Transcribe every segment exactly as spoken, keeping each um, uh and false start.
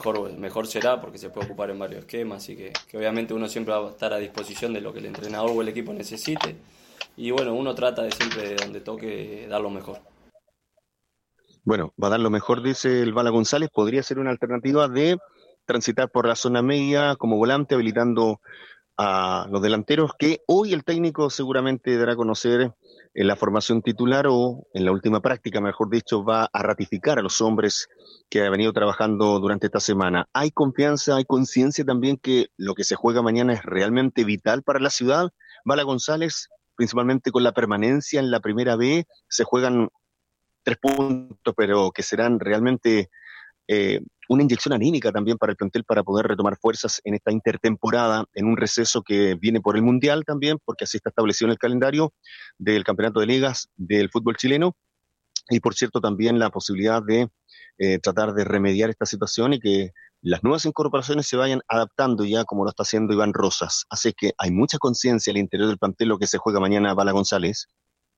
mejor, mejor será porque se puede ocupar en varios esquemas, así que, que obviamente uno siempre va a estar a disposición de lo que el entrenador o el equipo necesite. Y bueno, uno trata de siempre de donde toque dar lo mejor. Bueno, va a dar lo mejor, dice el Bala González, podría ser una alternativa de transitar por la zona media como volante, habilitando a los delanteros, que hoy el técnico seguramente dará a conocer en la formación titular o en la última práctica, mejor dicho, va a ratificar a los hombres que ha venido trabajando durante esta semana. Hay confianza, hay conciencia también que lo que se juega mañana es realmente vital para la ciudad. Bala González, principalmente con la permanencia en la primera B, se juegan tres puntos, pero que serán realmente eh, una inyección anímica también para el plantel para poder retomar fuerzas en esta intertemporada, en un receso que viene por el Mundial también, porque así está establecido en el calendario del Campeonato de Ligas del fútbol chileno, y por cierto también la posibilidad de eh, tratar de remediar esta situación y que las nuevas incorporaciones se vayan adaptando ya como lo está haciendo Iván Rosas. Así que hay mucha conciencia al interior del plantel lo que se juega mañana Bala González.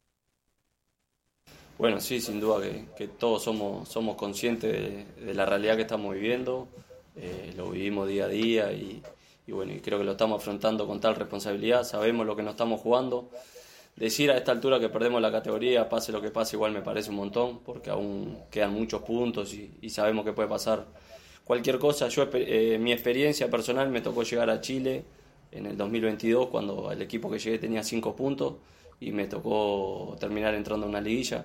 Bueno, sí, sin duda que, que todos somos, somos conscientes de, de la realidad que estamos viviendo, eh, lo vivimos día a día y, y bueno, y creo que lo estamos afrontando con tal responsabilidad, sabemos lo que nos estamos jugando. Decir a esta altura que perdemos la categoría, pase lo que pase, igual me parece un montón, porque aún quedan muchos puntos y, y sabemos que puede pasar cualquier cosa. Yo, eh, mi experiencia personal me tocó llegar a Chile en el dos mil veintidós, cuando el equipo que llegué tenía cinco puntos y me tocó terminar entrando a una liguilla.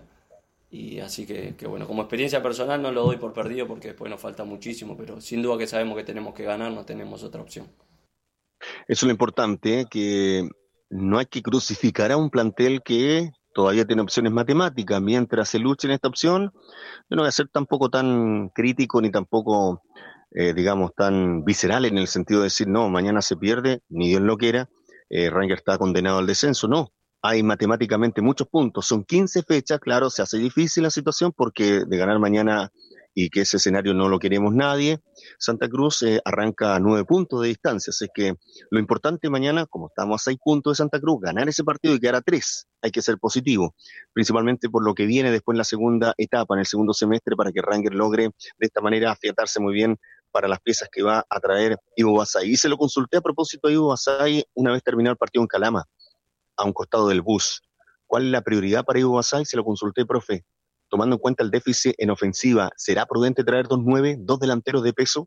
Y así que, que bueno, como experiencia personal no lo doy por perdido porque después nos falta muchísimo, pero sin duda que sabemos que tenemos que ganar, no tenemos otra opción. Eso es lo importante, ¿eh? Que no hay que crucificar a un plantel que todavía tiene opciones matemáticas. Mientras se luche en esta opción, yo no voy a ser tampoco tan crítico ni tampoco, eh, digamos, tan visceral en el sentido de decir, no, mañana se pierde, ni Dios lo quiera, eh, Ranger está condenado al descenso. No, hay matemáticamente muchos puntos. Son quince fechas, claro, se hace difícil la situación porque de ganar mañana y que ese escenario no lo queremos nadie, Santa Cruz eh, arranca a nueve puntos de distancia, así que lo importante mañana, como estamos a seis puntos de Santa Cruz, ganar ese partido y quedar a tres, hay que ser positivo, principalmente por lo que viene después en la segunda etapa, en el segundo semestre, para que Ranger logre de esta manera afiatarse muy bien para las piezas que va a traer Ivo Basay. Y se lo consulté a propósito a Ivo Basay una vez terminado el partido en Calama, a un costado del bus. ¿Cuál es la prioridad para Ivo Basay? Se lo consulté, profe. Tomando en cuenta el déficit en ofensiva, ¿será prudente traer dos nueve, dos delanteros de peso?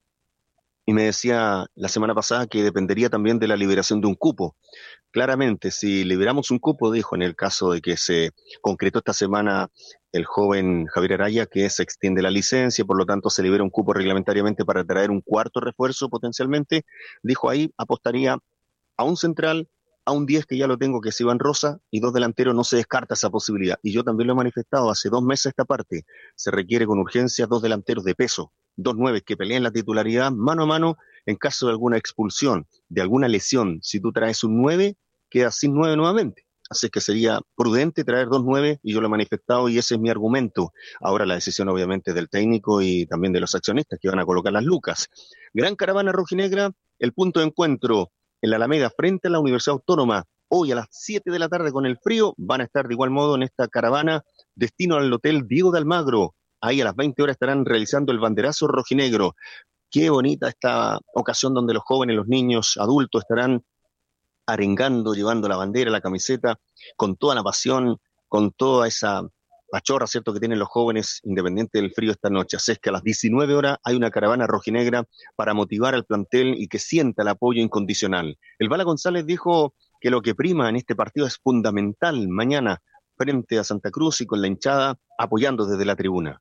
Y me decía la semana pasada que dependería también de la liberación de un cupo. Claramente, si liberamos un cupo, dijo, en el caso de que se concretó esta semana el joven Javier Araya, que se extiende la licencia, por lo tanto se libera un cupo reglamentariamente para traer un cuarto refuerzo potencialmente, dijo ahí apostaría a un central, a un diez que ya lo tengo, que es Iván Rosa, y dos delanteros, no se descarta esa posibilidad. Y yo también lo he manifestado hace dos meses esta parte. Se requiere con urgencia dos delanteros de peso, dos nueve que peleen la titularidad mano a mano en caso de alguna expulsión, de alguna lesión. Si tú traes un nueve, quedas sin nueve nuevamente. Así que sería prudente traer dos nueve, y yo lo he manifestado y ese es mi argumento. Ahora la decisión obviamente del técnico y también de los accionistas que van a colocar las lucas. Gran caravana rojinegra, el punto de encuentro en la Alameda frente a la Universidad Autónoma. Hoy a las siete de la tarde con el frío van a estar de igual modo en esta caravana destino al Hotel Diego de Almagro. Ahí a las veinte horas estarán realizando el banderazo rojinegro. Qué bonita esta ocasión donde los jóvenes, los niños, adultos estarán arengando, llevando la bandera, la camiseta, con toda la pasión, con toda esa pachorra, ¿cierto?, que tienen los jóvenes, independiente del frío esta noche. Así es que a las diecinueve horas hay una caravana rojinegra para motivar al plantel y que sienta el apoyo incondicional. El Bala González dijo que lo que prima en este partido es fundamental mañana frente a Santa Cruz y con la hinchada apoyando desde la tribuna.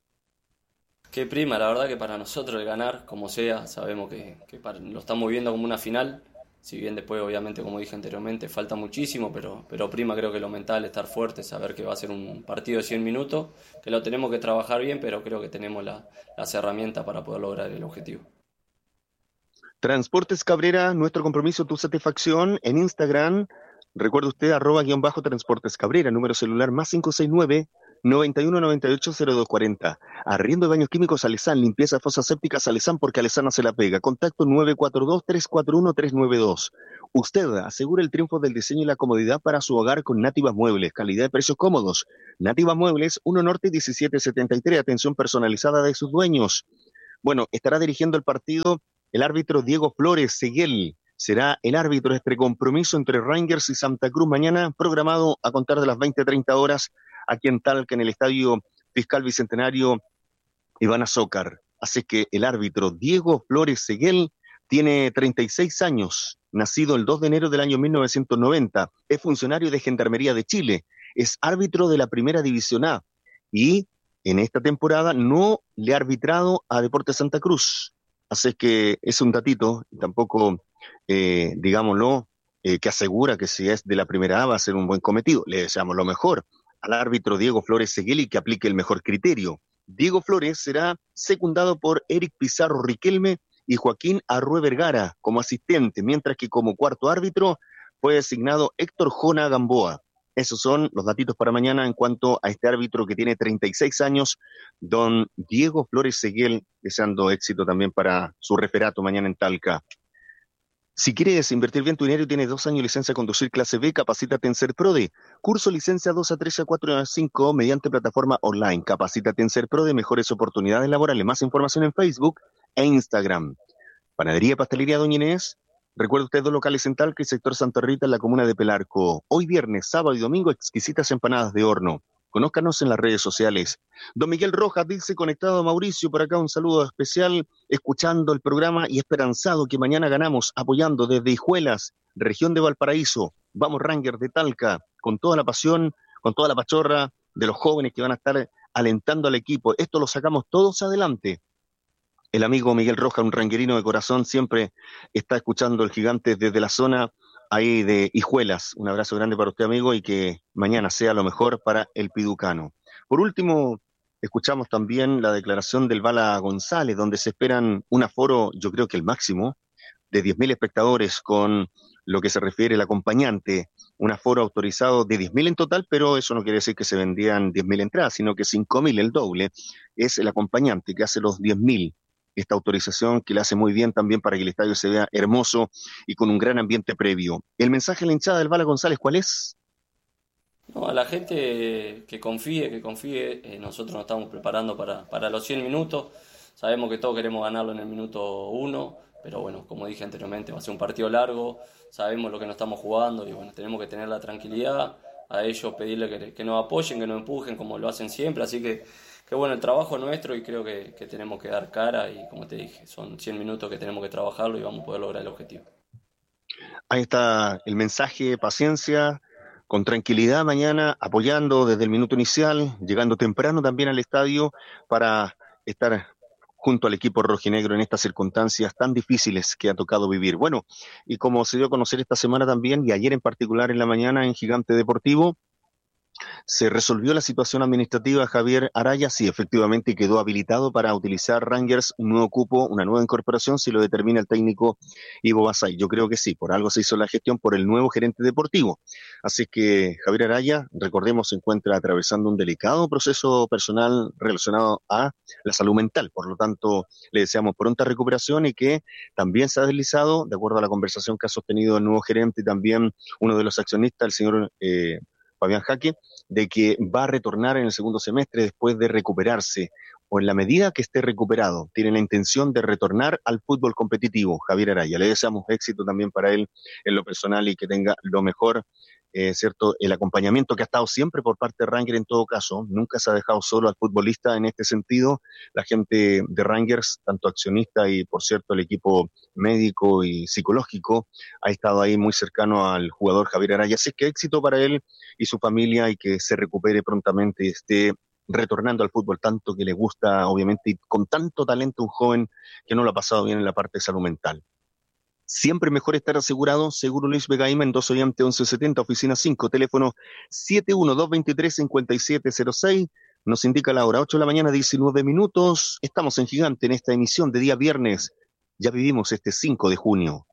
Qué prima, la verdad que para nosotros el ganar, como sea, sabemos que, que para, lo estamos viendo como una final. Si bien después, obviamente, como dije anteriormente, falta muchísimo, pero, pero prima creo que lo mental, estar fuerte, saber que va a ser un partido de cien minutos, que lo tenemos que trabajar bien, pero creo que tenemos la, las herramientas para poder lograr el objetivo. Transportes Cabrera, nuestro compromiso, tu satisfacción, en Instagram, recuerde usted, arroba guión bajo Transportes Cabrera, número celular más cinco seis nueve, noventa y uno noventa y ocho cero dos cuarenta. Arriendo de baños químicos Alesán, limpieza de fosas sépticas Alesán, porque Alesán se la pega. Contacto nueve cuatro dos, tres cuatro uno, tres nueve dos. Usted asegura el triunfo del diseño y la comodidad para su hogar con Nativas Muebles, calidad de precios cómodos. Nativas Muebles, uno Norte diecisiete setenta y tres, atención personalizada de sus dueños. Bueno, estará dirigiendo el partido el árbitro Diego Flores Seguel. Será el árbitro de este compromiso entre Rangers y Santa Cruz mañana, programado a contar de las veinte treinta horas aquí en Talca, en el Estadio Fiscal Bicentenario Iván Azócar. Así que el árbitro Diego Flores Seguel tiene treinta y seis años, nacido el dos de enero del año mil novecientos noventa, es funcionario de Gendarmería de Chile, es árbitro de la Primera División A y en esta temporada no le ha arbitrado a Deportes Santa Cruz. Así que es un datito, tampoco, eh, digámoslo, eh, que asegura que si es de la Primera A va a ser un buen cometido. Le deseamos lo mejor al árbitro Diego Flores Seguel y que aplique el mejor criterio. Diego Flores será secundado por Eric Pizarro Riquelme y Joaquín Arrué Vergara como asistente, mientras que como cuarto árbitro fue designado Héctor Jona Gamboa. Esos son los datitos para mañana en cuanto a este árbitro que tiene treinta y seis años, don Diego Flores Seguel, deseando éxito también para su referato mañana en Talca. Si quieres invertir bien tu dinero y tienes dos años de licencia a conducir clase B, capacítate en SERPRODE. Curso licencia dos a tres a cuatro a cinco mediante plataforma online. Capacítate en SERPRODE, mejores oportunidades laborales. Más información en Facebook e Instagram. Panadería y Pastelería Doña Inés. Recuerda usted dos locales en Talca y sector Santa Rita en la comuna de Pelarco. Hoy viernes, sábado y domingo, exquisitas empanadas de horno. Conózcanos en las redes sociales. Don Miguel Rojas dice, conectado a Mauricio, por acá un saludo especial, escuchando el programa y esperanzado que mañana ganamos, apoyando desde Hijuelas, región de Valparaíso. Vamos Rangers de Talca, con toda la pasión, con toda la pachorra de los jóvenes que van a estar alentando al equipo. Esto lo sacamos todos adelante. El amigo Miguel Rojas, un ranguerino de corazón, siempre está escuchando el Gigante desde la zona ahí de Hijuelas. Un abrazo grande para usted, amigo, y que mañana sea lo mejor para el piducano. Por último, escuchamos también la declaración del Bala González, donde se esperan un aforo, yo creo que el máximo, de diez mil espectadores con lo que se refiere al acompañante. Un aforo autorizado de diez mil en total, pero eso no quiere decir que se vendían diez mil entradas, sino que cinco mil, el doble, es el acompañante que hace los diez mil. Esta autorización que le hace muy bien también para que el estadio se vea hermoso y con un gran ambiente previo. El mensaje a la hinchada del Bala González, ¿cuál es? No, a la gente que confíe, que confíe, eh, nosotros nos estamos preparando para, para los cien minutos, sabemos que todos queremos ganarlo en el minuto uno, pero bueno, como dije anteriormente, va a ser un partido largo, sabemos lo que nos estamos jugando y bueno, tenemos que tener la tranquilidad, a ellos pedirle que, que nos apoyen, que nos empujen como lo hacen siempre, así que que bueno, el trabajo es nuestro y creo que, que tenemos que dar cara y como te dije, son cien minutos que tenemos que trabajarlo y vamos a poder lograr el objetivo. Ahí está el mensaje, paciencia, con tranquilidad mañana, apoyando desde el minuto inicial, llegando temprano también al estadio para estar junto al equipo rojinegro en estas circunstancias tan difíciles que ha tocado vivir. Bueno, y como se dio a conocer esta semana también, y ayer en particular en la mañana en Gigante Deportivo, se resolvió la situación administrativa. Javier Araya sí, efectivamente quedó habilitado para utilizar Rangers un nuevo cupo, una nueva incorporación, si lo determina el técnico Ivo Basay. Yo creo que sí, por algo se hizo la gestión por el nuevo gerente deportivo. Así que Javier Araya, recordemos, se encuentra atravesando un delicado proceso personal relacionado a la salud mental. Por lo tanto, le deseamos pronta recuperación y que también se ha deslizado, de acuerdo a la conversación que ha sostenido el nuevo gerente y también uno de los accionistas, el señor eh, Fabián Jaque, de que va a retornar en el segundo semestre después de recuperarse, o en la medida que esté recuperado, tiene la intención de retornar al fútbol competitivo. Javier Araya, le deseamos éxito también para él en lo personal y que tenga lo mejor, eh, cierto, el acompañamiento que ha estado siempre por parte de Rangers en todo caso, nunca se ha dejado solo al futbolista en este sentido. La gente de Rangers, tanto accionista y por cierto el equipo médico y psicológico, ha estado ahí muy cercano al jugador Javier Araya, así que éxito para él y su familia y que se recupere prontamente y esté retornando al fútbol tanto que le gusta, obviamente, y con tanto talento un joven que no lo ha pasado bien en la parte de salud mental. Siempre mejor estar asegurado. Seguro Luis Begaima, en dos Oriente once setenta, oficina cinco, teléfono siete uno dos dos tres cinco siete cero seis. Nos indica la hora, ocho de la mañana, diecinueve minutos. Estamos en Gigante en esta emisión de día viernes. Ya vivimos este cinco de junio.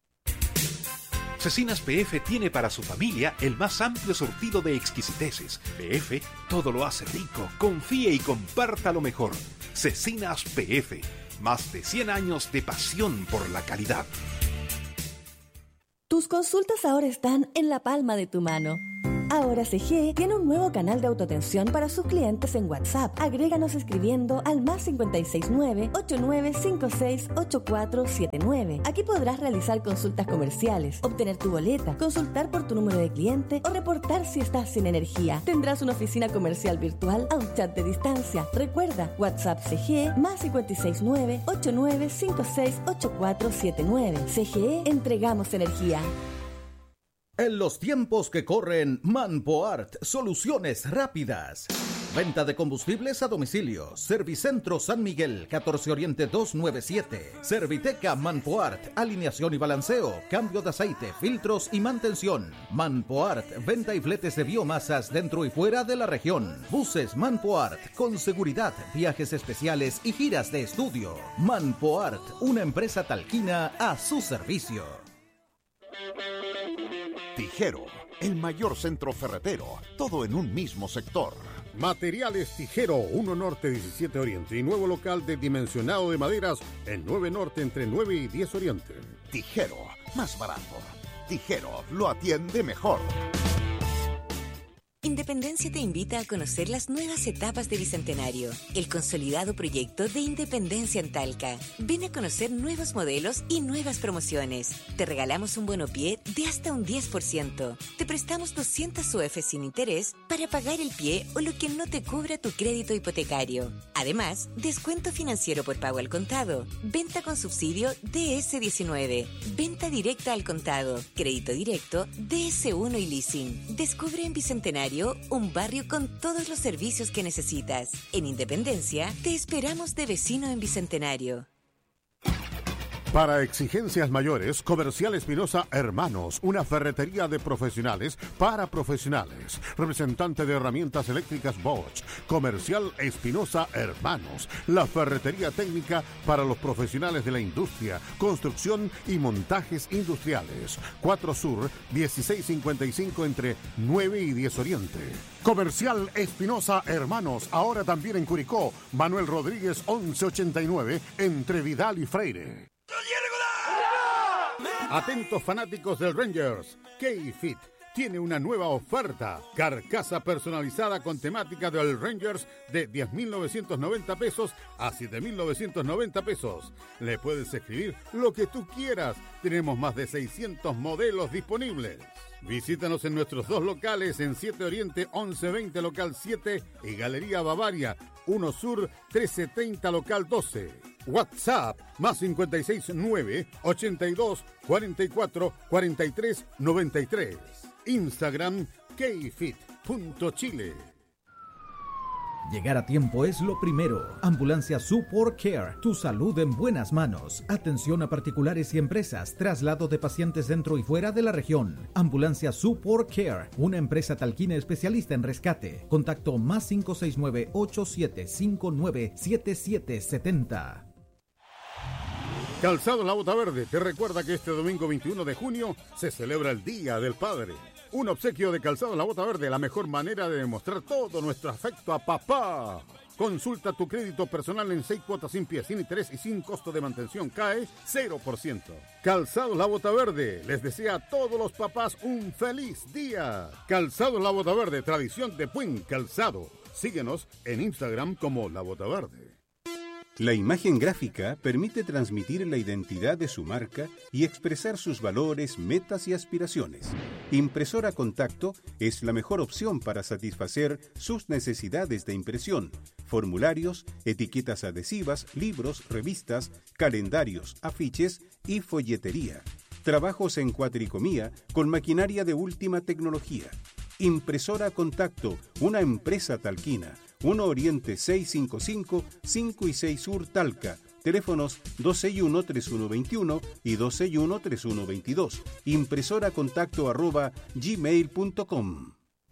Cecinas P F tiene para su familia el más amplio surtido de exquisiteces. P F todo lo hace rico. Confíe y comparta lo mejor. Cecinas P F, más de cien años de pasión por la calidad. Tus consultas ahora están en la palma de tu mano. Ahora Ahora C G E tiene un nuevo canal de autoatención para sus clientes en WhatsApp. Agréganos escribiendo al más cinco seis nueve, ocho nueve cinco seis, ocho cuatro siete nueve. Aquí podrás realizar consultas comerciales, obtener tu boleta, consultar por tu número de cliente o reportar si estás sin energía. Tendrás una oficina comercial virtual a un chat de distancia. Recuerda, WhatsApp C G E más cinco seis nueve, ocho nueve cinco seis, ocho cuatro siete nueve. C G E, entregamos energía. En los tiempos que corren, Manpoart, soluciones rápidas. Venta de combustibles a domicilio. Servicentro San Miguel, catorce Oriente doscientos noventa y siete. Serviteca Manpoart, alineación y balanceo, cambio de aceite, filtros y mantención. Manpoart, venta y fletes de biomasas dentro y fuera de la región. Buses Manpoart, con seguridad, viajes especiales y giras de estudio. Manpoart, una empresa talquina a su servicio. Tijero, el mayor centro ferretero, todo en un mismo sector. Materiales Tijero, uno Norte, diecisiete Oriente y nuevo local de dimensionado de maderas en nueve Norte entre nueve y diez Oriente. Tijero, más barato. Tijero, lo atiende mejor. Independencia te invita a conocer las nuevas etapas de Bicentenario, el consolidado proyecto de Independencia en Talca. Ven a conocer nuevos modelos y nuevas promociones. Te regalamos un bonopié de hasta un diez por ciento. Te prestamos doscientas U F sin interés para pagar el pie o lo que no te cubra tu crédito hipotecario. Además, descuento financiero por pago al contado, venta con subsidio D S diecinueve, venta directa al contado, crédito directo D S uno y leasing. Descubre en Bicentenario un barrio con todos los servicios que necesitas. En Independencia, te esperamos de vecino en Bicentenario. Para exigencias mayores, Comercial Espinosa Hermanos, una ferretería de profesionales para profesionales. Representante de herramientas eléctricas Bosch. Comercial Espinosa Hermanos, la ferretería técnica para los profesionales de la industria, construcción y montajes industriales. cuatro Sur, dieciséis cincuenta y cinco entre nueve y diez Oriente. Comercial Espinosa Hermanos, ahora también en Curicó. Manuel Rodríguez, once ochenta y nueve, entre Vidal y Freire. Atentos fanáticos del Rangers, K-Fit tiene una nueva oferta. Carcasa personalizada con temática del Rangers de diez mil novecientos noventa pesos a siete mil novecientos noventa pesos. Le puedes escribir lo que tú quieras. Tenemos más de seiscientos modelos disponibles. Visítanos en nuestros dos locales en siete Oriente once veinte local siete y Galería Bavaria uno Sur trescientos setenta local doce. WhatsApp más cinco seis nueve, ochenta y dos, cuarenta y cuatro, cuarenta y tres, noventa y tres. Instagram kfit punto chile. Llegar a tiempo es lo primero. Ambulancia Support Care, tu salud en buenas manos. Atención a particulares y empresas, traslado de pacientes dentro y fuera de la región. Ambulancia Support Care, una empresa talquina especialista en rescate. Contacto más cinco seis nueve, ocho siete cinco nueve, siete siete siete cero. Calzado La Bota Verde te recuerda que este domingo veintiuno de junio se celebra el Día del Padre. Un obsequio de Calzado La Bota Verde, la mejor manera de demostrar todo nuestro afecto a papá. Consulta tu crédito personal en seis cuotas sin pie, sin interés y sin costo de mantención. Cae cero por ciento. Calzado La Bota Verde les desea a todos los papás un feliz día. Calzado La Bota Verde, tradición de buen calzado. Síguenos en Instagram como La Bota Verde. La imagen gráfica permite transmitir la identidad de su marca y expresar sus valores, metas y aspiraciones. Impresora Contacto es la mejor opción para satisfacer sus necesidades de impresión, formularios, etiquetas adhesivas, libros, revistas, calendarios, afiches y folletería. Trabajos en cuatricomía con maquinaria de última tecnología. Impresora Contacto, una empresa talquina. uno Oriente seiscientos cincuenta y cinco, cinco y seis Sur Talca. Teléfonos dos seis uno, tres uno dos uno y dos seis uno, tres uno dos dos. Impresora contacto arroba gmail punto com.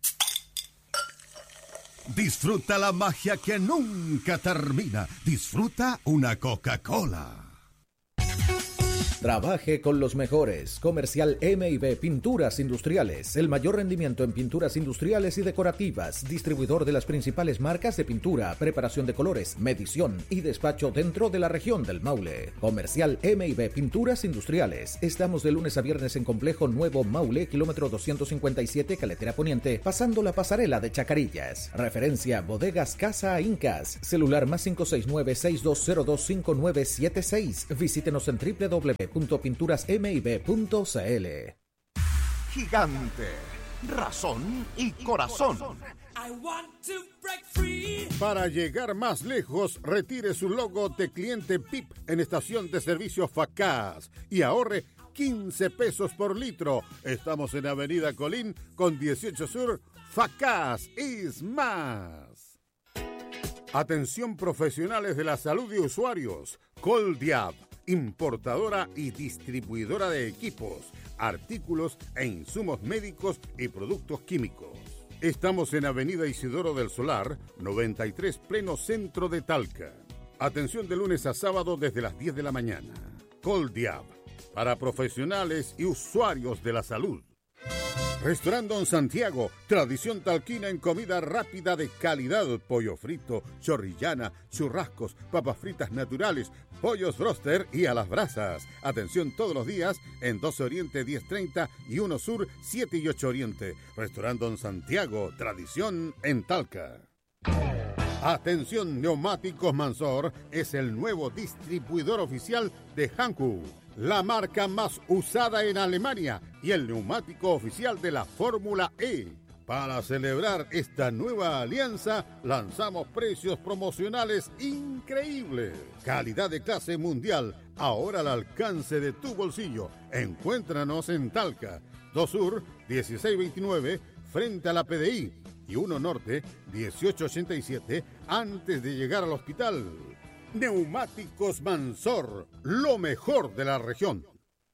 Disfruta la magia que nunca termina. Disfruta una Coca-Cola. Trabaje con los mejores. Comercial M y B Pinturas Industriales. El mayor rendimiento en pinturas industriales y decorativas. Distribuidor de las principales marcas de pintura, preparación de colores, medición y despacho dentro de la región del Maule. Comercial M y B Pinturas Industriales. Estamos de lunes a viernes en Complejo Nuevo Maule, kilómetro doscientos cincuenta y siete, Caletera Poniente, pasando la pasarela de Chacarillas. Referencia Bodegas Casa Incas. Celular más cinco seis nueve, seis dos cero dos, cinco nueve siete seis. Visítenos en doble u doble u doble u punto pinturas m y b punto c l. Gigante, razón y corazón. Para llegar más lejos, retire su logo de cliente P I P en estación de servicio Facaz y ahorre quince pesos por litro. Estamos en Avenida Colín con dieciocho Sur. Facaz es más. Atención profesionales de la salud y usuarios. Coldiab, importadora y distribuidora de equipos, artículos e insumos médicos y productos químicos. Estamos en Avenida Isidoro del Solar, noventa y tres, pleno centro de Talca. Atención de lunes a sábado desde las diez de la mañana. Coldiab, para profesionales y usuarios de la salud. Restaurante Don Santiago, tradición talquina en comida rápida de calidad, pollo frito, chorrillana, churrascos, papas fritas naturales, pollos broster y a las brasas. Atención todos los días en doce Oriente diez treinta y uno Sur siete y ocho Oriente. Restaurante Don Santiago, tradición en Talca. Atención, Neumáticos Mansor es el nuevo distribuidor oficial de Hankook, la marca más usada en Alemania y el neumático oficial de la Fórmula E. Para celebrar esta nueva alianza, lanzamos precios promocionales increíbles. Calidad de clase mundial, ahora al alcance de tu bolsillo. Encuéntranos en Talca, dos Sur, dieciséis veintinueve, frente a la P D I, y uno Norte, dieciocho ochenta y siete, antes de llegar al hospital. Neumáticos Mansor, lo mejor de la región.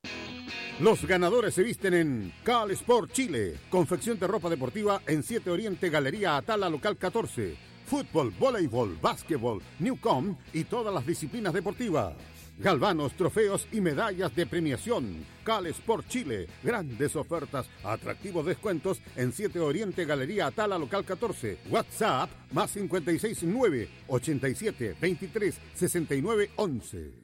Los ganadores se visten en Cal Sport Chile, confección de ropa deportiva en siete Oriente, Galería Atala, local catorce. Fútbol, voleibol, básquetbol, Newcom y todas las disciplinas deportivas. Galvanos, trofeos y medallas de premiación. Cal Sport Chile, grandes ofertas, atractivos descuentos en siete Oriente, Galería Atala, local catorce. WhatsApp más cincuenta y seis nueve, ochenta y siete, veintitrés, sesenta y nueve, once.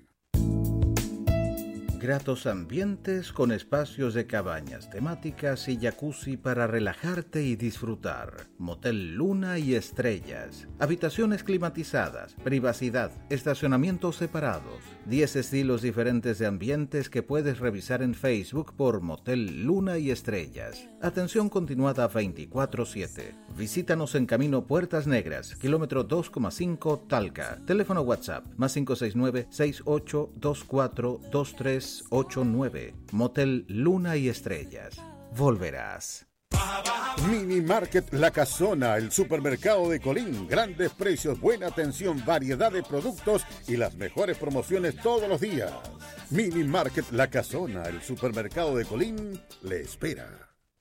Gratos ambientes con espacios de cabañas temáticas y jacuzzi para relajarte y disfrutar. Motel Luna y Estrellas. Habitaciones climatizadas, privacidad, estacionamientos separados. diez estilos diferentes de ambientes que puedes revisar en Facebook por Motel Luna y Estrellas. Atención continuada veinticuatro siete. Visítanos en Camino Puertas Negras, kilómetro dos coma cinco, Talca. Teléfono WhatsApp más cinco seis nueve, seis ocho dos cuatro, dos tres ocho nueve. Motel Luna y Estrellas. Volverás. Mini Market La Casona, el supermercado de Colín. Grandes precios, buena atención, variedad de productos y las mejores promociones todos los días. Mini Market La Casona, el supermercado de Colín, le espera.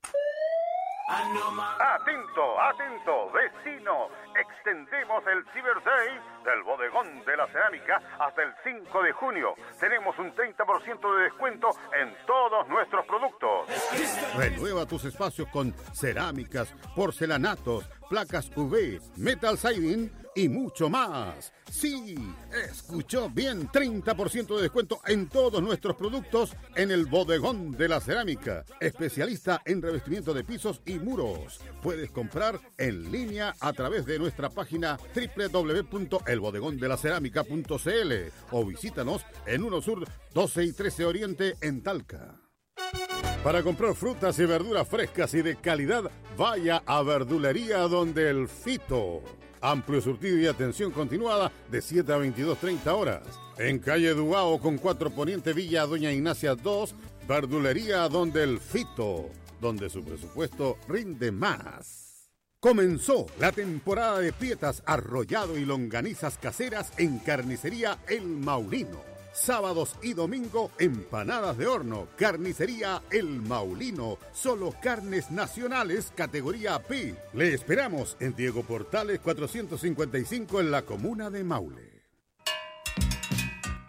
Atento, atento, vecino. Extendemos el Cyber Day del Bodegón de la Cerámica hasta el cinco de junio. Tenemos un treinta por ciento de descuento en todos nuestros productos. Renueva tus espacios con cerámicas, porcelanatos, placas U V, metal siding y mucho más. Sí, escuchó bien, treinta por ciento de descuento en todos nuestros productos en el Bodegón de la Cerámica, especialista en revestimiento de pisos y muros. Puedes comprar en línea a través de nuestra página doble u doble u doble u punto el bodegón de la cerámica punto c l o visítanos en uno Sur doce y trece Oriente en Talca. Para comprar frutas y verduras frescas y de calidad, vaya a Verdulería Donde el Fito. Amplio surtido y atención continuada de siete a veintidós treinta horas. En calle Duao con cuatro Poniente, Villa Doña Ignacia dos, Verdulería Donde el Fito, donde su presupuesto rinde más. Comenzó la temporada de pietas, arrollado y longanizas caseras en Carnicería El Maulino. Sábados y domingo, empanadas de horno. Carnicería El Maulino. Solo carnes nacionales, categoría P. Le esperamos en Diego Portales cuatrocientos cincuenta y cinco en la comuna de Maule.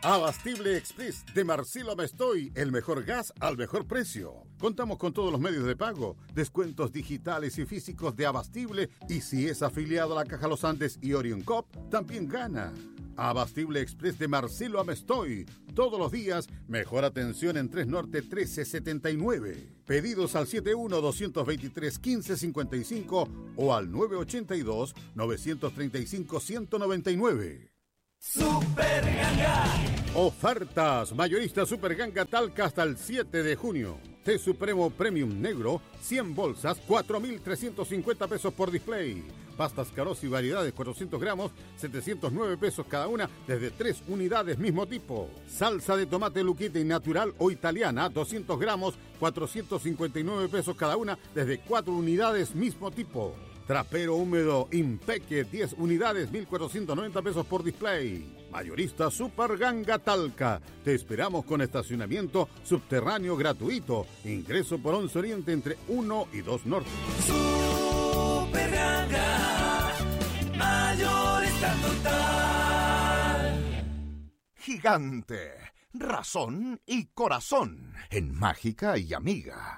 Abastible Express de Marcelo Mestoy, el mejor gas al mejor precio. Contamos con todos los medios de pago, descuentos digitales y físicos de Abastible, y si es afiliado a la Caja Los Andes y Orion Cop, también gana. Abastible Express de Marcelo Amestoy. Todos los días, mejor atención en tres Norte trece setenta y nueve. Pedidos al setenta y uno, doscientos veintitrés, quince cincuenta y cinco o al nueve ochenta y dos, novecientos treinta y cinco, ciento noventa y nueve. Super Ganga. Ofertas. Mayorista Super Ganga Talca hasta el siete de junio. Té Supremo Premium Negro, cien bolsas, cuatro mil trescientos cincuenta pesos por display. Pastas Carosi variedades, cuatrocientos gramos, setecientos nueve pesos cada una, desde tres unidades mismo tipo. Salsa de tomate Luquita y natural o italiana, doscientos gramos, cuatrocientos cincuenta y nueve pesos cada una, desde cuatro unidades mismo tipo. Trapero húmedo Impeque, diez unidades, mil cuatrocientos noventa pesos por display. Mayorista Super Ganga Talca. Te esperamos con estacionamiento subterráneo gratuito. Ingreso por once Oriente entre uno y dos Norte. Super Ganga. Mayorista total. Gigante. Razón y corazón. En Mágica y Amiga.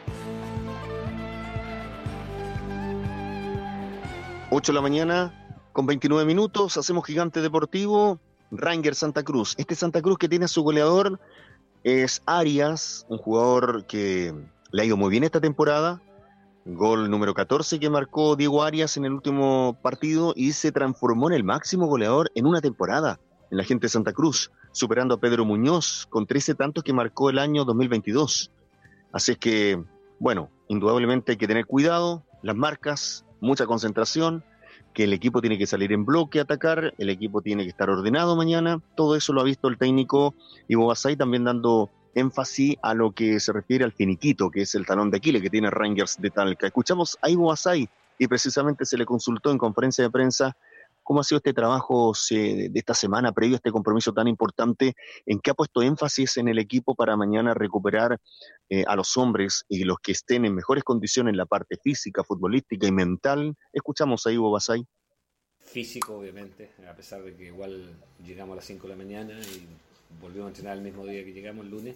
ocho de la mañana con veintinueve minutos, hacemos Gigante Deportivo, Rangers Santa Cruz. Este Santa Cruz que tiene a su goleador es Arias, un jugador que le ha ido muy bien esta temporada. Gol número catorce que marcó Diego Arias en el último partido y se transformó en el máximo goleador en una temporada en la gente de Santa Cruz, superando a Pedro Muñoz con trece tantos que marcó el año dos mil veintidós. Así es que, bueno, indudablemente hay que tener cuidado, las marcas, mucha concentración, que el equipo tiene que salir en bloque a atacar, el equipo tiene que estar ordenado mañana. Todo eso lo ha visto el técnico Ivo Basay, también dando énfasis a lo que se refiere al finiquito, que es el talón de Aquiles que tiene Rangers de Talca. Escuchamos a Ivo Basay y precisamente se le consultó en conferencia de prensa cómo ha sido este trabajo de esta semana previo a este compromiso tan importante, en qué ha puesto énfasis en el equipo para mañana recuperar eh, a los hombres y los que estén en mejores condiciones en la parte física, futbolística y mental. Escuchamos a Ivo Basay. Físico, obviamente, a pesar de que igual llegamos a las cinco de la mañana y volvimos a entrenar el mismo día que llegamos, el lunes,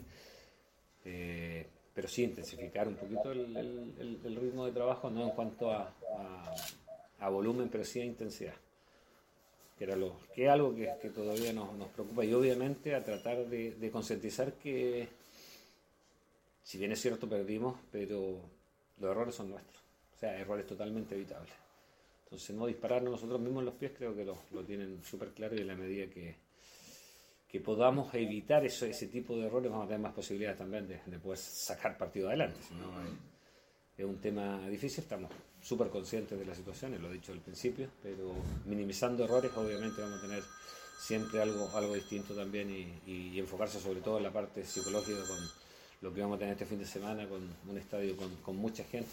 eh, pero sí intensificar un poquito el, el, el ritmo de trabajo, no en cuanto a, a, a volumen, pero sí a intensidad. Que era lo, que es algo que, que todavía nos, nos preocupa, y obviamente a tratar de, de concientizar que, si bien es cierto, perdimos, pero los errores son nuestros, o sea, errores totalmente evitables. Entonces no dispararnos nosotros mismos en los pies, creo que lo, lo tienen súper claro, y en la medida que, que podamos evitar eso, ese tipo de errores, vamos a tener más posibilidades también de, de poder sacar partido adelante. Si no, es, es un tema difícil, estamos súper conscientes de la situación, y lo he dicho al principio, pero minimizando errores, obviamente vamos a tener siempre algo, algo distinto también, y, y, y enfocarse sobre todo en la parte psicológica con lo que vamos a tener este fin de semana, con un estadio con, con mucha gente.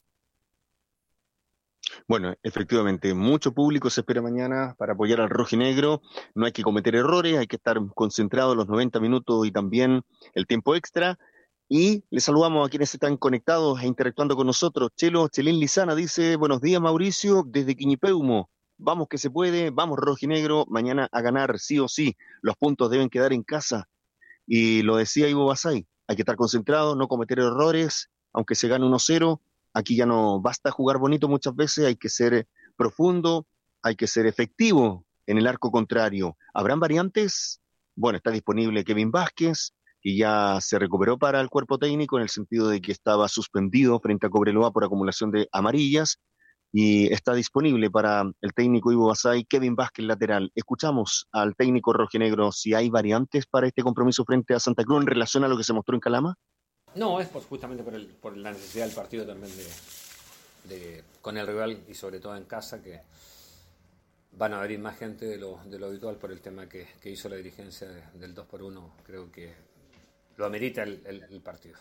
Bueno, efectivamente, mucho público se espera mañana para apoyar al rojinegro. No hay que cometer errores, hay que estar concentrados los noventa minutos y también el tiempo extra. Y les saludamos a quienes están conectados e interactuando con nosotros. Chelo, Chelín Lizana dice, buenos días Mauricio, desde Quiñipeumo. Vamos que se puede, vamos rojinegro, mañana a ganar sí o sí. Los puntos deben quedar en casa. Y lo decía Ivo Basay, hay que estar concentrados, no cometer errores, aunque se gane uno cero. Aquí ya no basta jugar bonito muchas veces, hay que ser profundo, hay que ser efectivo en el arco contrario. ¿Habrán variantes? Bueno, está disponible Kevin Vázquez, que ya se recuperó para el cuerpo técnico en el sentido de que estaba suspendido frente a Cobreloa por acumulación de amarillas, y está disponible para el técnico Ivo Basay, Kevin Vázquez lateral. Escuchamos al técnico rojinegro si hay variantes para este compromiso frente a Santa Cruz en relación a lo que se mostró en Calama. No, es por, justamente por, el, por la necesidad del partido también de, de, con el rival, y sobre todo en casa, que van a venir más gente de lo, de lo habitual por el tema que, que hizo la dirigencia de, del dos por uno. Creo que lo amerita el, el, el partido.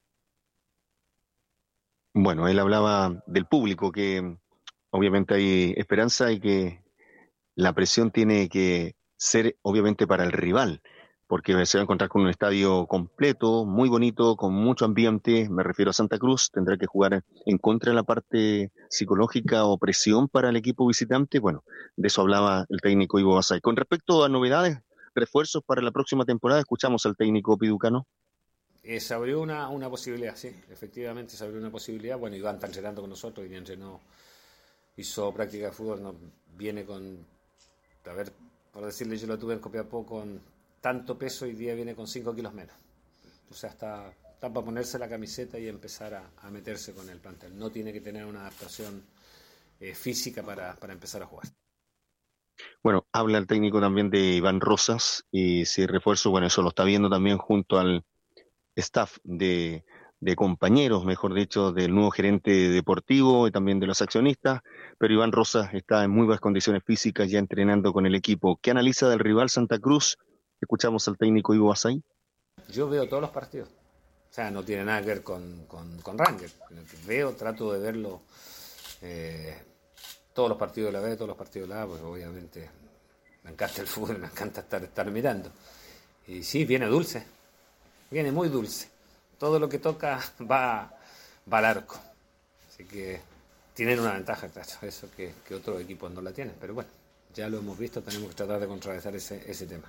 Bueno, él hablaba del público, que obviamente hay esperanza y que la presión tiene que ser obviamente para el rival, porque se va a encontrar con un estadio completo, muy bonito, con mucho ambiente. Me refiero a Santa Cruz, tendrá que jugar en contra de la parte psicológica o presión para el equipo visitante. Bueno, de eso hablaba el técnico Ivo Basay. Con respecto a novedades, refuerzos para la próxima temporada? Escuchamos al técnico piducano. Eh, se abrió una, una posibilidad, sí, efectivamente se abrió una posibilidad. Bueno, Iván está entrenando con nosotros, y entrenó, hizo práctica de fútbol, no, viene con, a ver, por decirle, yo lo tuve en Copiapó con tanto peso, y día viene con cinco kilos menos. O sea, está, está para ponerse la camiseta y empezar a, a meterse con el plantel. No tiene que tener una adaptación eh, física para, para empezar a jugar. Bueno, habla el técnico también de Iván Rosas, y si refuerzo, bueno, eso lo está viendo también junto al staff de, de compañeros, mejor dicho, del nuevo gerente deportivo y también de los accionistas, pero Iván Rosas está en muy buenas condiciones físicas ya entrenando con el equipo. ¿Qué analiza del rival Santa Cruz? Escuchamos al técnico Ivo Basay. Yo veo todos los partidos, o sea, no tiene nada que ver con, con, con Rangers. Veo, trato de verlo, eh, todos los partidos de la B, todos los partidos de la A, porque obviamente me encanta el fútbol, me encanta estar, estar mirando. Y sí, viene dulce. Viene muy dulce. Todo lo que toca va, va al arco. Así que tienen una ventaja, claro, eso que, que otros equipos no la tienen. Pero bueno, ya lo hemos visto, tenemos que tratar de contrarrestar ese, ese tema.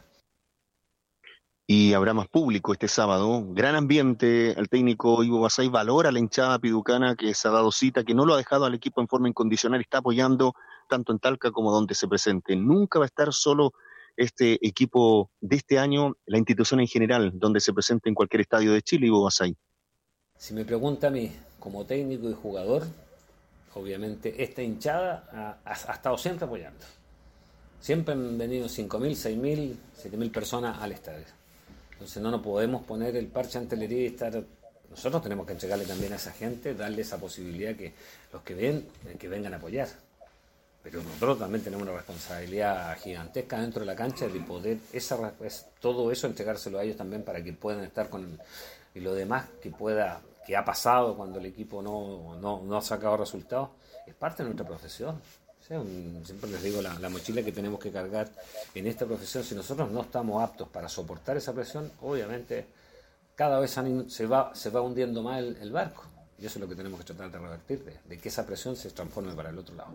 Y habrá más público este sábado. Gran ambiente. El técnico Ivo Basay valora la hinchada piducana que se ha dado cita, que no lo ha dejado al equipo en forma incondicional, está apoyando tanto en Talca como donde se presente. Nunca va a estar solo este equipo de este año, la institución en general, donde se presente en cualquier estadio de Chile, Ivo Basay. Si me pregunta a mí, como técnico y jugador, obviamente esta hinchada ha, ha, ha estado siempre apoyando. Siempre han venido cinco mil, seis mil, siete mil personas al estadio. Entonces no nos podemos poner el parche ante la herida y estar... Nosotros tenemos que entregarle también a esa gente, darle esa posibilidad que los que ven, que vengan a apoyar. Pero nosotros también tenemos una responsabilidad gigantesca dentro de la cancha de poder esa, es, todo eso entregárselo a ellos también para que puedan estar con el, y lo demás que pueda que ha pasado cuando el equipo no, no, no ha sacado resultados, es parte de nuestra profesión. O sea, un, siempre les digo la, la mochila que tenemos que cargar en esta profesión. Si nosotros no estamos aptos para soportar esa presión, obviamente cada vez se va, se va hundiendo más el, el barco. Y eso es lo que tenemos que tratar de revertir, de, de que esa presión se transforme para el otro lado.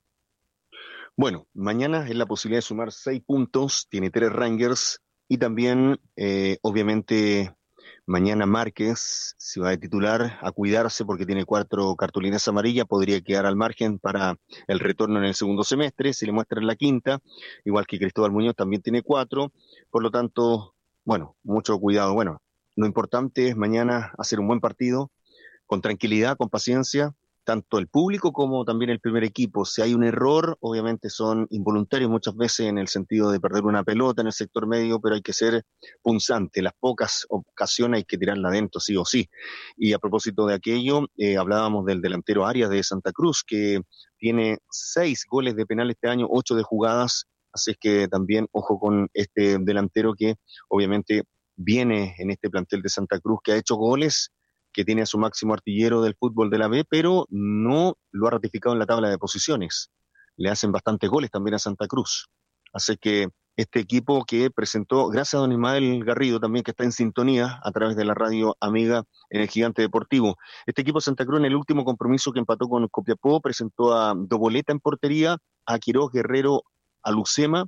Bueno, mañana es la posibilidad de sumar seis puntos, tiene tres Rangers, y también, eh, obviamente, mañana Márquez, si va de titular, a cuidarse porque tiene cuatro cartulinas amarillas, podría quedar al margen para el retorno en el segundo semestre, si le muestran la quinta, igual que Cristóbal Muñoz también tiene cuatro, por lo tanto, bueno, mucho cuidado. Bueno, lo importante es mañana hacer un buen partido, con tranquilidad, con paciencia, tanto el público como también el primer equipo. Si hay un error, obviamente son involuntarios muchas veces en el sentido de perder una pelota en el sector medio, pero hay que ser punzante. Las pocas ocasiones hay que tirarla adentro, sí o sí. Y a propósito de aquello, eh, hablábamos del delantero Arias de Santa Cruz, que tiene seis goles de penal este año, ocho de jugadas, así es que también ojo con este delantero que obviamente viene en este plantel de Santa Cruz, que ha hecho goles, que tiene a su máximo artillero del fútbol de la B, pero no lo ha ratificado en la tabla de posiciones. Le hacen bastantes goles también a Santa Cruz. Así que este equipo que presentó, gracias a don Ismael Garrido también, que está en sintonía a través de la radio amiga en el Gigante Deportivo. Este equipo Santa Cruz en el último compromiso que empató con Copiapó presentó a Doboleta en portería, a Quiroz, Guerrero, a Lucema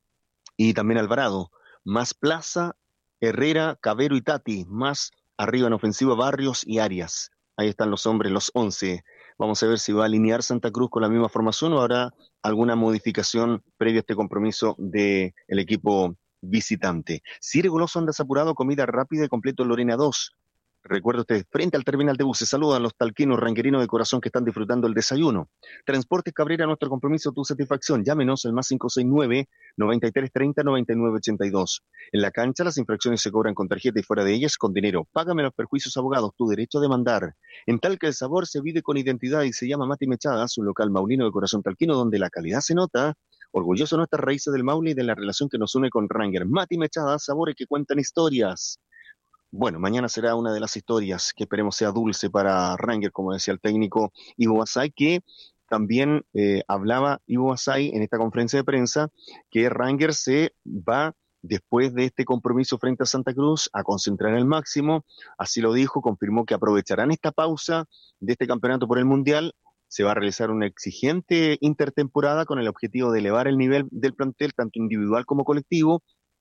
y también a Alvarado. Más Plaza, Herrera, Cabero y Tati, más arriba en ofensiva Barrios y Arias. Ahí están los hombres, los once. Vamos a ver si va a alinear Santa Cruz con la misma formación o habrá alguna modificación previa a este compromiso del equipo visitante. Cire Goloso anda apurado, comida rápida y completo Lorena dos. Recuerde usted, frente al terminal de buses, saludan los talquinos ranquerinos de corazón que están disfrutando el desayuno. Transportes Cabrera, nuestro compromiso, tu satisfacción. Llámenos al más cinco seis nueve, noventa y tres treinta, noventa y nueve ochenta y dos. En la cancha las infracciones se cobran con tarjeta y fuera de ellas con dinero. Págame los perjuicios abogados, tu derecho a demandar. En Talca el sabor se vive con identidad y se llama Mati Mechadas, un local maulino de corazón talquino donde la calidad se nota. Orgulloso de nuestras raíces del Maule y de la relación que nos une con Ranger. Mati Mechadas, sabores que cuentan historias. Bueno, mañana será una de las historias que esperemos sea dulce para Ranger, como decía el técnico Ivo Basay, que también eh, hablaba Ivo Basay en esta conferencia de prensa, que Ranger se va, después de este compromiso frente a Santa Cruz, a concentrar al máximo. Así lo dijo, confirmó que aprovecharán esta pausa de este campeonato por el Mundial. Se va a realizar una exigente intertemporada con el objetivo de elevar el nivel del plantel, tanto individual como colectivo,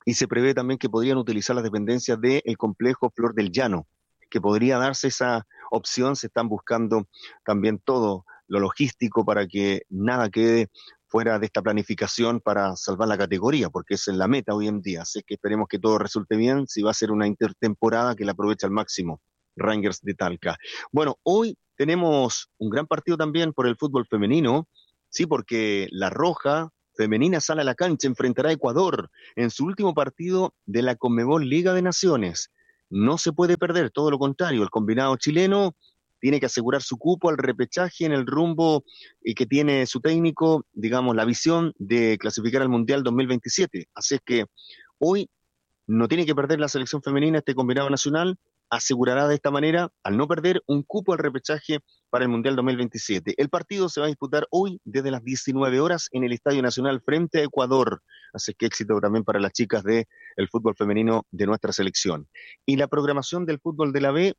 y se prevé también que podrían utilizar las dependencias del complejo Flor del Llano, que podría darse esa opción. Se están buscando también todo lo logístico para que nada quede fuera de esta planificación para salvar la categoría, porque esa es la meta hoy en día. Así que esperemos que todo resulte bien. Si va a ser una intertemporada, que la aproveche al máximo Rangers de Talca. Bueno, hoy tenemos un gran partido también por el fútbol femenino, sí, porque la Roja femenina sale a la cancha, enfrentará a Ecuador en su último partido de la Conmebol Liga de Naciones. No se puede perder, todo lo contrario, el combinado chileno tiene que asegurar su cupo al repechaje en el rumbo y que tiene su técnico, digamos, la visión de clasificar al Mundial dos mil veintisiete. Así es que hoy no tiene que perder la selección femenina este combinado nacional, asegurará de esta manera, al no perder, un cupo al repechaje para el Mundial dos mil veintisiete. El partido se va a disputar hoy desde las diecinueve horas en el Estadio Nacional frente a Ecuador. Así que éxito también para las chicas del fútbol femenino de nuestra selección. Y la programación del fútbol de la B,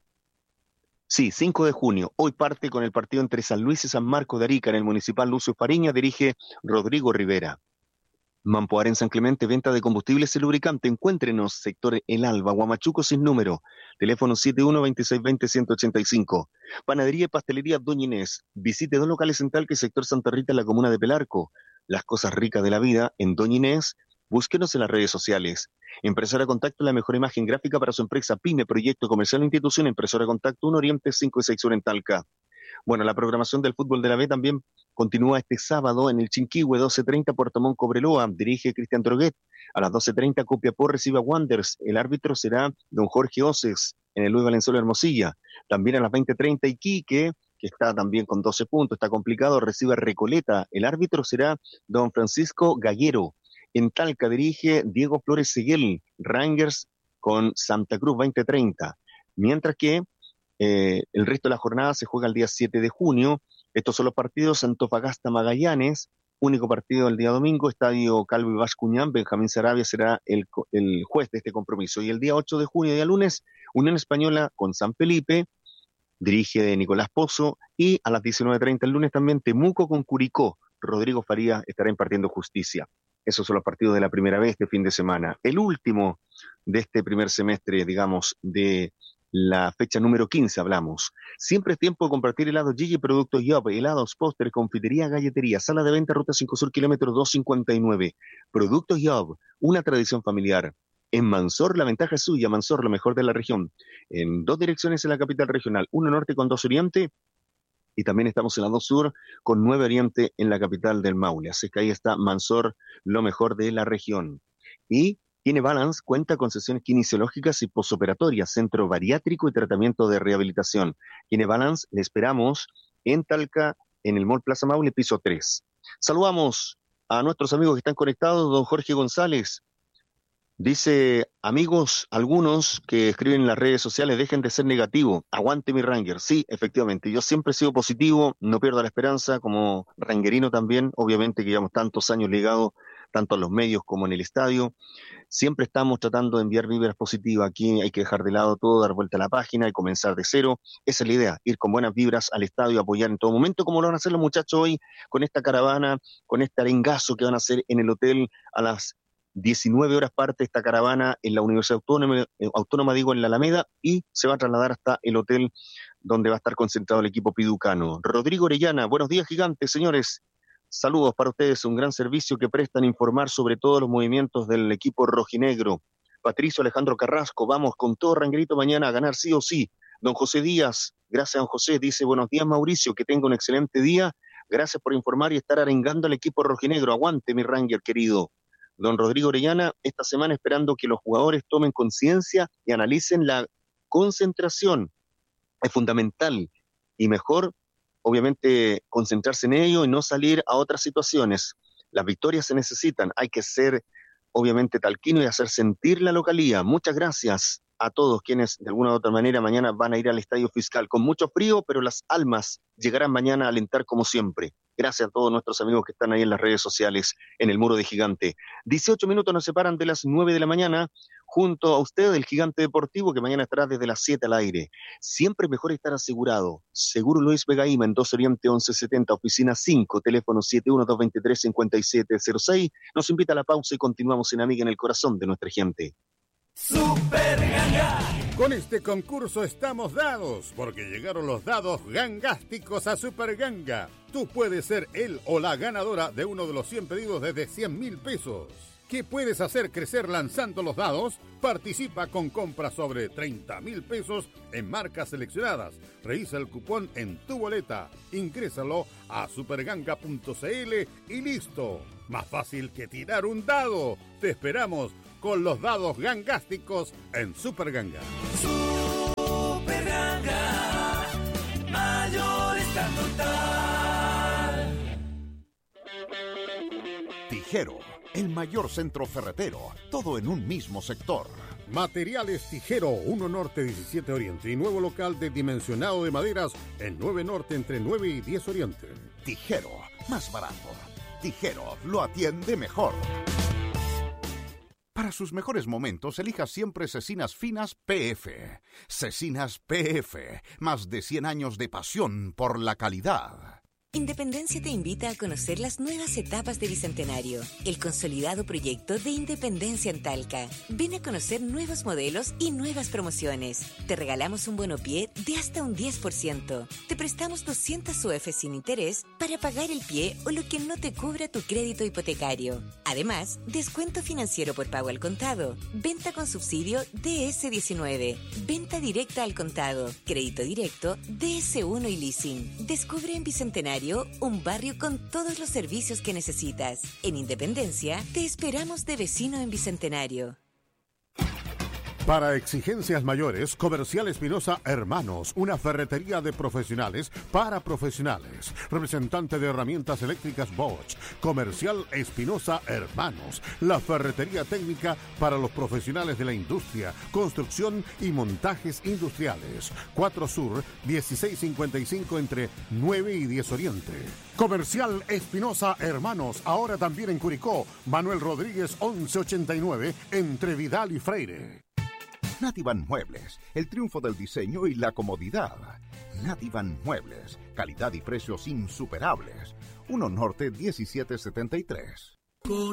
sí, cinco de junio, hoy parte con el partido entre San Luis y San Marcos de Arica en el Municipal Lucio Fariña, dirige Rodrigo Rivera. Mampoar en San Clemente, venta de combustibles y lubricante. Encuéntrenos, sector El Alba, Huamachuco sin número, teléfono siete uno, veintiséis veinte, ciento ochenta y cinco. Panadería y pastelería Doña Inés. Visite dos locales en Talca y sector Santa Rita en la comuna de Pelarco. Las cosas ricas de la vida en Doña Inés. Búsquenos en las redes sociales. Impresora Contacto, la mejor imagen gráfica para su empresa, pyme, proyecto comercial o institución. Impresora Contacto, uno Oriente, cinco y seis Sur en Talca. Bueno, la programación del fútbol de la B también continúa este sábado en el Chinquihue, doce treinta, Puerto Montt Cobreloa, dirige Cristian Droguet. A las doce treinta, Copiapó recibe a Wanderers. El árbitro será don Jorge Oces en el Luis Valenzuela Hermosilla. También a las veinte treinta, Iquique, que está también con doce puntos, está complicado, recibe a Recoleta. El árbitro será don Francisco Gallero. En Talca dirige Diego Flores Seguel, Rangers con Santa Cruz, veinte treinta. Mientras que eh, el resto de la jornada se juega el día siete de junio. Estos son los partidos: Antofagasta Magallanes, único partido el día domingo, Estadio Calvo y Bascuñán, Benjamín Sarabia será el, el juez de este compromiso. Y el día ocho de junio, día lunes, Unión Española con San Felipe, dirige Nicolás Pozo, y a las diecinueve treinta el lunes también Temuco con Curicó, Rodrigo Faría estará impartiendo justicia. Esos son los partidos de la primera vez este fin de semana. El último de este primer semestre, digamos, de la fecha número quince hablamos. Siempre es tiempo de compartir helados Gigi, productos Yob, helados, pósteres, confitería, galletería, sala de venta, ruta cinco Sur, kilómetro doscientos cincuenta y nueve. Productos Yob, una tradición familiar. En Mansor, la ventaja es suya. Mansor, lo mejor de la región. En dos direcciones en la capital regional, uno norte con dos oriente, y también estamos en la dos sur con nueve oriente en la capital del Maule. Así que ahí está Mansor, lo mejor de la región. Y Tiene Balance cuenta con sesiones kinesiológicas y posoperatorias, centro bariátrico y tratamiento de rehabilitación. Tiene Balance, le esperamos en Talca, en el Mall Plaza Maule, piso tres. Saludamos a nuestros amigos que están conectados. Don Jorge González dice: amigos, algunos que escriben en las redes sociales, dejen de ser negativos, aguante mi Ranger. Sí, efectivamente, yo siempre he sido positivo, no pierdo la esperanza, como rangerino también, obviamente que llevamos tantos años ligados, tanto en los medios como en el estadio. Siempre estamos tratando de enviar vibras positivas. Aquí hay que dejar de lado todo, dar vuelta a la página y comenzar de cero. Esa es la idea, ir con buenas vibras al estadio, apoyar en todo momento, como lo van a hacer los muchachos hoy, con esta caravana, con este arengazo que van a hacer en el hotel a las diecinueve horas. Parte esta caravana en la Universidad Autónoma, eh, Autónoma digo, en la Alameda, y se va a trasladar hasta el hotel donde va a estar concentrado el equipo piducano. Rodrigo Orellana, buenos días, gigantes, señores. Saludos para ustedes, un gran servicio que prestan informar sobre todos los movimientos del equipo rojinegro. Patricio Alejandro Carrasco, vamos con todo ranguerito mañana a ganar sí o sí. Don José Díaz, gracias don José, dice: buenos días Mauricio, que tenga un excelente día, gracias por informar y estar arengando al equipo rojinegro, aguante mi Ranger querido. Don Rodrigo Orellana, esta semana esperando que los jugadores tomen conciencia y analicen la concentración, es fundamental, y mejor obviamente concentrarse en ello y no salir a otras situaciones. Las victorias se necesitan, hay que ser obviamente talquino y hacer sentir la localía. Muchas gracias a todos quienes de alguna u otra manera mañana van a ir al Estadio Fiscal con mucho frío, pero las almas llegarán mañana a alentar como siempre. Gracias a todos nuestros amigos que están ahí en las redes sociales, en el Muro de Gigante. dieciocho minutos nos separan de las nueve de la mañana, junto a usted, el Gigante Deportivo, que mañana estará desde las siete al aire. Siempre es mejor estar asegurado. Seguro Luis Vegaíma, en dos Oriente once setenta, oficina cinco, teléfono siete uno dos dos tres cinco siete cero seis. Nos invita a la pausa y continuamos en Amiga en el Corazón de nuestra gente. Super Ganga. Con este concurso estamos dados, porque llegaron los dados gangásticos a Super Ganga. Tú puedes ser el o la ganadora de uno de los cien pedidos desde cien mil pesos. ¿Qué puedes hacer crecer lanzando los dados? Participa con compras sobre treinta mil pesos en marcas seleccionadas. Revisa el cupón en tu boleta. Ingrésalo a superganga punto c l y listo. Más fácil que tirar un dado. Te esperamos con los dados gangásticos en Super Ganga. Super Ganga. Mayorista total. Tijero, el mayor centro ferretero, todo en un mismo sector. Materiales Tijero, uno Norte, diecisiete Oriente y nuevo local de dimensionado de maderas en nueve Norte entre nueve y diez Oriente. Tijero, más barato. Tijero, lo atiende mejor. Para sus mejores momentos, elija siempre Cecinas Finas P F. Cecinas P F, más de cien años de pasión por la calidad. Independencia te invita a conocer las nuevas etapas de Bicentenario, el consolidado proyecto de Independencia en Talca. Ven a conocer nuevos modelos y nuevas promociones. Te regalamos un bonopié de hasta un diez por ciento. Te prestamos doscientas U F sin interés para pagar el pie o lo que no te cubra tu crédito hipotecario. Además, descuento financiero por pago al contado, venta con subsidio D S diecinueve, venta directa al contado, crédito directo D S uno y leasing. Descubre en Bicentenario un barrio con todos los servicios que necesitas. En Independencia, te esperamos de vecino en Bicentenario. Para exigencias mayores, Comercial Espinosa Hermanos, una ferretería de profesionales para profesionales. Representante de herramientas eléctricas Bosch. Comercial Espinosa Hermanos, la ferretería técnica para los profesionales de la industria, construcción y montajes industriales. cuatro Sur, dieciséis cincuenta y cinco entre nueve y diez Oriente. Comercial Espinosa Hermanos, ahora también en Curicó. Manuel Rodríguez once ochenta y nueve entre Vidal y Freire. Nativan Muebles, el triunfo del diseño y la comodidad. Nativan Muebles, calidad y precios insuperables. uno Norte diecisiete setenta y tres. Con